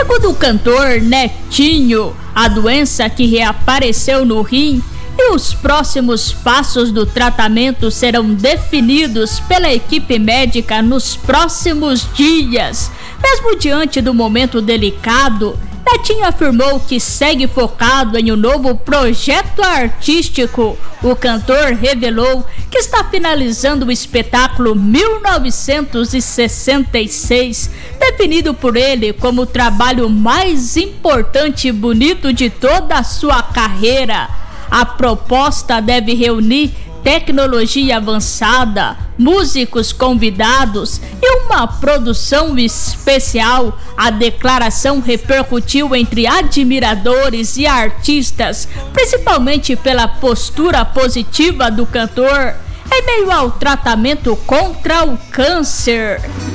Segundo o cantor Netinho, a doença que reapareceu no rim e os próximos passos do tratamento serão definidos pela equipe médica nos próximos dias. Mesmo diante do momento delicado, Netinho afirmou que segue focado em um novo projeto artístico. O cantor revelou que está finalizando o espetáculo 1966, definido por ele como o trabalho mais importante e bonito de toda a sua carreira. A proposta deve reunir tecnologia avançada, músicos convidados e uma produção especial. A declaração repercutiu entre admiradores e artistas, principalmente pela postura positiva do cantor em meio ao tratamento contra o câncer.